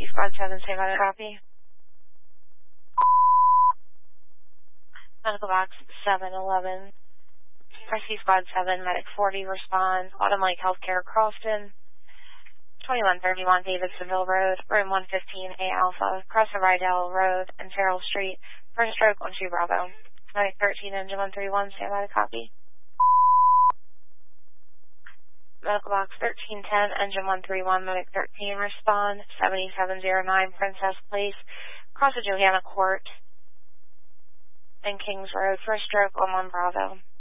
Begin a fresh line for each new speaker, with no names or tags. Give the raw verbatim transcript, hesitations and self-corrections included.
Rescue Squad seven, same out of copy. Medical Box seven eleven. Rescue Squad seven, Medic forty, respond. Autumn Lake Healthcare, Crofton. twenty-one thirty-one Davidsonville Road, room one fifteen A Alpha, across the Rydell Road and Farrell Street. First stroke, one two Bravo. Medic thirteen, engine one thirty-one, stand by the copy. Medical Box thirteen ten, engine one thirty-one, Medic thirteen, respond. seventy-seven oh nine Princess Place, across the Johanna Court and Kings Road. First stroke, one one Bravo.